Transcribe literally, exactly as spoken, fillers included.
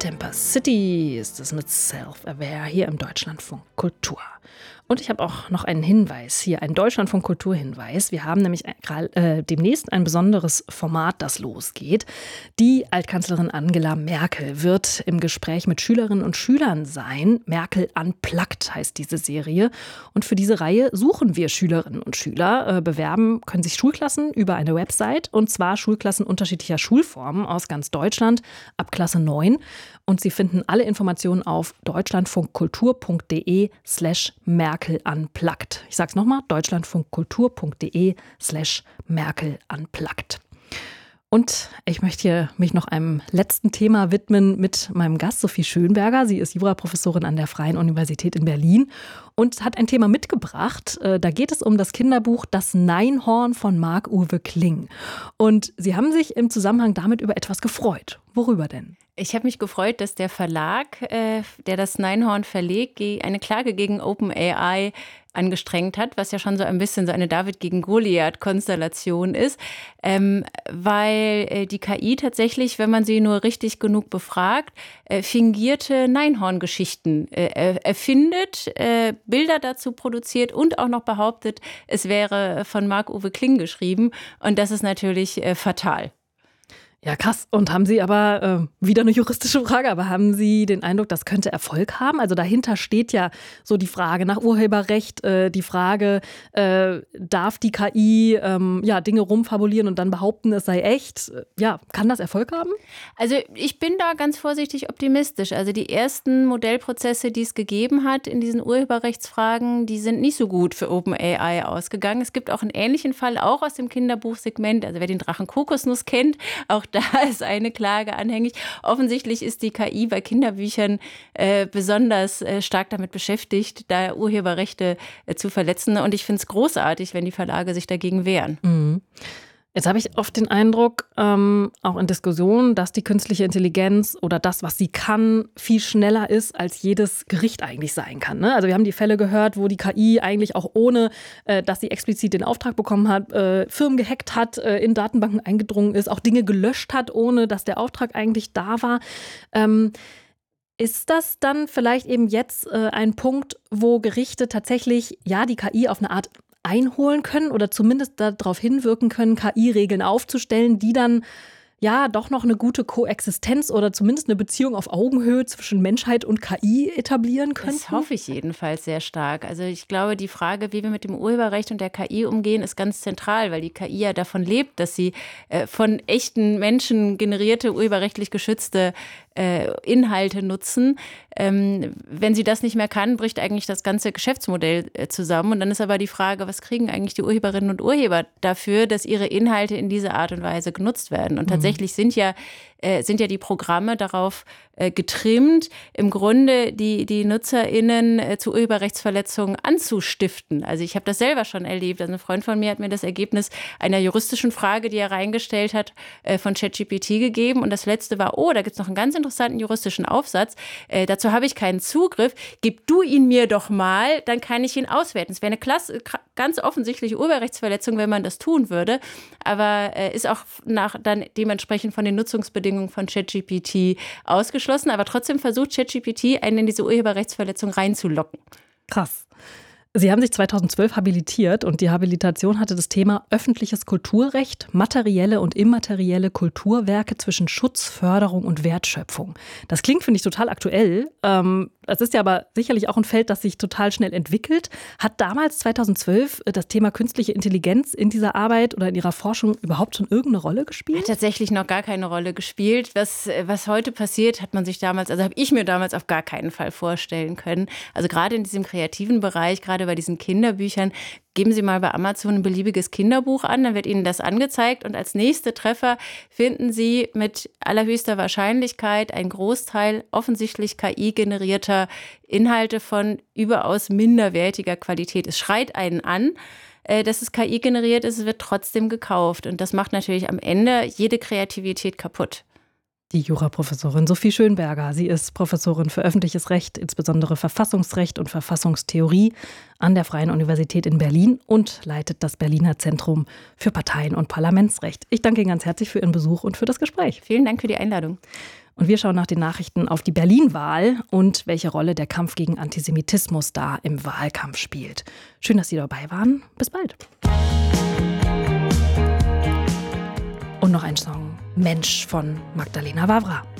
Temper City ist es mit Self-Aware hier im Deutschlandfunk Kultur. Und ich habe auch noch einen Hinweis hier, einen Deutschlandfunk Kultur-Hinweis. Wir haben nämlich äh, demnächst ein besonderes Format, das losgeht. Die Altkanzlerin Angela Merkel wird im Gespräch mit Schülerinnen und Schülern sein. Merkel Unplugged heißt diese Serie. Und für diese Reihe suchen wir Schülerinnen und Schüler. Äh, bewerben können sich Schulklassen über eine Website. Und zwar Schulklassen unterschiedlicher Schulformen aus ganz Deutschland ab Klasse neun. Und Sie finden alle Informationen auf deutschlandfunkkultur.de slash Merkel Unplugged. Ich sage es nochmal, deutschlandfunkkultur.de slash Merkel Unplugged. Und ich möchte hier mich noch einem letzten Thema widmen mit meinem Gast Sophie Schönberger. Sie ist Juraprofessorin an der Freien Universität in Berlin und hat ein Thema mitgebracht. Da geht es um das Kinderbuch Das Neinhorn von Marc-Uwe Kling. Und Sie haben sich im Zusammenhang damit über etwas gefreut. Worüber denn? Ich habe mich gefreut, dass der Verlag, äh, der das Neinhorn verlegt, eine Klage gegen OpenAI angestrengt hat, was ja schon so ein bisschen so eine David gegen Goliath-Konstellation ist, ähm, weil äh, die K I tatsächlich, wenn man sie nur richtig genug befragt, äh, fingierte Neinhorn-Geschichten äh, erfindet, äh, Bilder dazu produziert und auch noch behauptet, es wäre von Marc-Uwe Kling geschrieben. Und das ist natürlich äh, fatal. Ja, krass. Und haben Sie aber, äh, wieder eine juristische Frage, aber haben Sie den Eindruck, das könnte Erfolg haben? Also dahinter steht ja so die Frage nach Urheberrecht, äh, die Frage, äh, darf die K I ähm, ja, Dinge rumfabulieren und dann behaupten, es sei echt? Ja, kann das Erfolg haben? Also ich bin da ganz vorsichtig optimistisch. Also die ersten Modellprozesse, die es gegeben hat in diesen Urheberrechtsfragen, die sind nicht so gut für OpenAI ausgegangen. Es gibt auch einen ähnlichen Fall, auch aus dem Kinderbuchsegment. Also wer den Drachen Kokosnuss kennt, auch da ist eine Klage anhängig. Offensichtlich ist die K I bei Kinderbüchern äh, besonders äh, stark damit beschäftigt, da Urheberrechte äh, zu verletzen. Und ich finde es großartig, wenn die Verlage sich dagegen wehren. Mhm. Jetzt habe ich oft den Eindruck, ähm, auch in Diskussionen, dass die künstliche Intelligenz oder das, was sie kann, viel schneller ist, als jedes Gericht eigentlich sein kann. Ne? Also wir haben die Fälle gehört, wo die K I eigentlich auch ohne, äh, dass sie explizit den Auftrag bekommen hat, äh, Firmen gehackt hat, äh, in Datenbanken eingedrungen ist, auch Dinge gelöscht hat, ohne dass der Auftrag eigentlich da war. Ähm, Ist das dann vielleicht eben jetzt äh, ein Punkt, wo Gerichte tatsächlich ja die K I auf eine Art einholen können oder zumindest darauf hinwirken können, K I-Regeln aufzustellen, die dann ja doch noch eine gute Koexistenz oder zumindest eine Beziehung auf Augenhöhe zwischen Menschheit und K I etablieren können? Das hoffe ich jedenfalls sehr stark. Also ich glaube, die Frage, wie wir mit dem Urheberrecht und der K I umgehen, ist ganz zentral, weil die K I ja davon lebt, dass sie äh, von echten Menschen generierte, urheberrechtlich geschützte äh, Inhalte nutzen. Ähm, wenn sie das nicht mehr kann, bricht eigentlich das ganze Geschäftsmodell äh, zusammen. Und dann ist aber die Frage, was kriegen eigentlich die Urheberinnen und Urheber dafür, dass ihre Inhalte in dieser Art und Weise genutzt werden? Und tatsächlich sind ja, äh, sind ja die Programme darauf äh, getrimmt, im Grunde die, die NutzerInnen äh, zu Urheberrechtsverletzungen anzustiften. Also ich habe das selber schon erlebt. Also ein Freund von mir hat mir das Ergebnis einer juristischen Frage, die er reingestellt hat, äh, von ChatGPT gegeben. Und das letzte war, oh, da gibt es noch einen ganz interessanten juristischen Aufsatz. Äh, dazu habe ich keinen Zugriff. Gib du ihn mir doch mal, dann kann ich ihn auswerten. Es wäre eine klasse, ganz offensichtliche Urheberrechtsverletzung, wenn man das tun würde. Aber äh, ist auch nach, dann dementsprechend von den Nutzungsbedingungen von ChatGPT ausgeschlossen. Aber trotzdem versucht ChatGPT, einen in diese Urheberrechtsverletzung reinzulocken. Krass. Sie haben sich zweitausendzwölf habilitiert und die Habilitation hatte das Thema öffentliches Kulturrecht, materielle und immaterielle Kulturwerke zwischen Schutz, Förderung und Wertschöpfung. Das klingt, finde ich, total aktuell. Ähm, das ist ja aber sicherlich auch ein Feld, das sich total schnell entwickelt. Hat damals zweitausendzwölf das Thema künstliche Intelligenz in dieser Arbeit oder in Ihrer Forschung überhaupt schon irgendeine Rolle gespielt? Hat tatsächlich noch gar keine Rolle gespielt. Was, was heute passiert, hat man sich damals, also habe ich mir damals auf gar keinen Fall vorstellen können. Also gerade in diesem kreativen Bereich, gerade bei diesen Kinderbüchern, geben Sie mal bei Amazon ein beliebiges Kinderbuch an, dann wird Ihnen das angezeigt und als nächste Treffer finden Sie mit allerhöchster Wahrscheinlichkeit einen Großteil offensichtlich K I-generierter Inhalte von überaus minderwertiger Qualität. Es schreit einen an, dass es K I generiert ist, es wird trotzdem gekauft und das macht natürlich am Ende jede Kreativität kaputt. Die Juraprofessorin Sophie Schönberger. Sie ist Professorin für öffentliches Recht, insbesondere Verfassungsrecht und Verfassungstheorie an der Freien Universität in Berlin und leitet das Berliner Zentrum für Parteien- und Parlamentsrecht. Ich danke Ihnen ganz herzlich für Ihren Besuch und für das Gespräch. Vielen Dank für die Einladung. Und wir schauen nach den Nachrichten auf die Berlin-Wahl und welche Rolle der Kampf gegen Antisemitismus da im Wahlkampf spielt. Schön, dass Sie dabei waren. Bis bald. Und noch ein Song, Mensch von Magdalena Wawra.